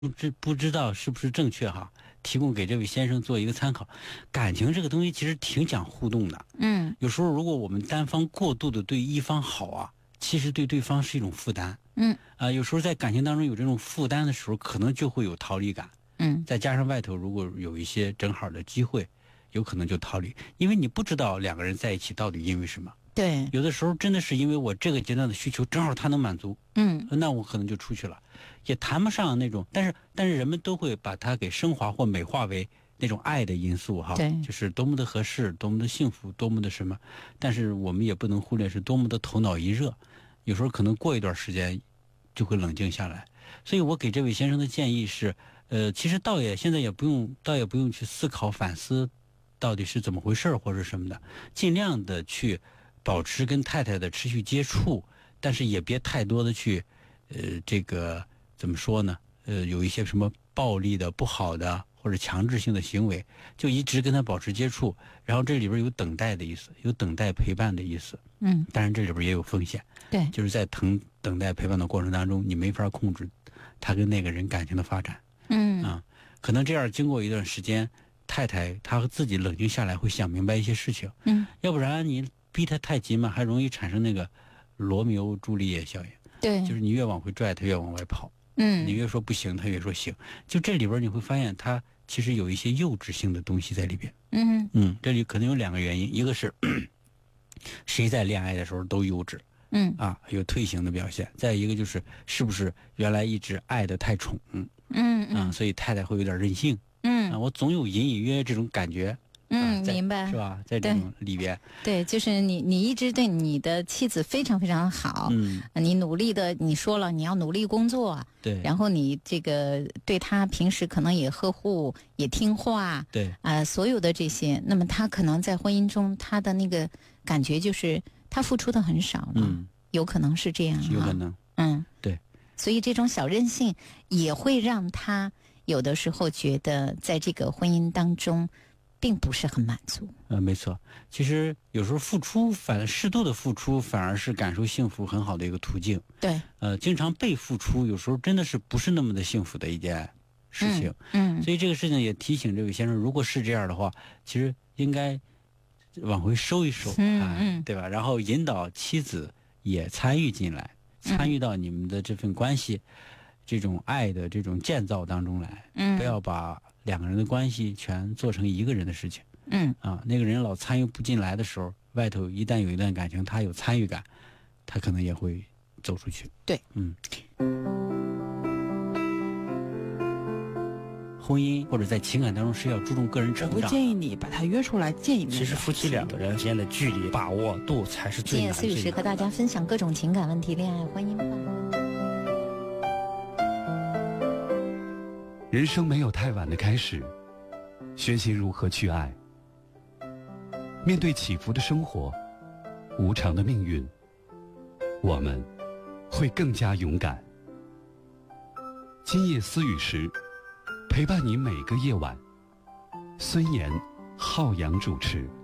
不知道是不是正确哈，提供给这位先生做一个参考。感情这个东西其实挺讲互动的，有时候如果我们单方过度的对一方好啊，其实对对方是一种负担，有时候在感情当中有这种负担的时候，可能就会有逃离感，再加上外头如果有一些正好的机会，有可能就逃离，因为你不知道两个人在一起到底因为什么。 对， 有的时候真的是因为我这个阶段的需求正好他能满足，那我可能就出去了，也谈不上那种，但是人们都会把它给升华或美化为那种爱的因素哈，就是多么的合适，多么的幸福，多么的什么，但是我们也不能忽略是多么的头脑一热，有时候可能过一段时间就会冷静下来。所以我给这位先生的建议是，其实现在也不用去思考反思到底是怎么回事或者什么的，尽量的去保持跟太太的持续接触，但是也别太多的去这个怎么说呢，有一些什么暴力的不好的或者强制性的行为，就一直跟他保持接触，然后这里边有等待的意思，有等待陪伴的意思，当然这里边也有风险， 对， 就是在等待陪伴的过程当中，你没法控制他跟那个人感情的发展，可能这样经过一段时间，太太她自己冷静下来会想明白一些事情，要不然你逼他太急嘛，还容易产生那个罗密欧朱丽叶效应， 对， 就是你越往回拽他越往外跑，你越说不行他越说行，就这里边你会发现他其实有一些幼稚性的东西在里边，这里可能有两个原因，一个是谁在恋爱的时候都幼稚，有退行的表现，再一个就是是不是原来一直爱得太宠，所以太太会有点任性，我总有隐隐约约这种感觉， 明白是吧？在这种里边， 对，就是你一直对你的妻子非常非常好，你努力的，你说了你要努力工作， 对， 然后你这个对她平时可能也呵护，也听话， 对， 所有的这些，那么她可能在婚姻中，她的那个感觉就是她付出的很少了，有可能是这样， 有可能，对， 所以这种小任性也会让她有的时候觉得在这个婚姻当中并不是很满足。 没错，其实有时候适度的付出反而是感受幸福很好的一个途径。 对， 经常被付出，有时候真的是不是那么的幸福的一件事情。所以这个事情也提醒这位先生，如果是这样的话，其实应该往回收一收，对吧？然后引导妻子也参与进来，参与到你们的这份关系，这种爱的这种建造当中来，不要把两个人的关系全做成一个人的事情。那个人老参与不进来的时候，外头一旦有一段感情，他有参与感，他可能也会走出去。 对， 婚姻或者在情感当中是要注重个人成长。 我会建议你把他约出来见一面。 其实夫妻两个人之间的距离把握度才是最难。 今夜思雨时和大家分享各种情感问题、恋爱、婚姻吧。 人生没有太晚的开始，学习如何去爱。面对起伏的生活，无常的命运，我们会更加勇敢。今夜思雨时，陪伴你每个夜晚。孙岩、浩洋主持。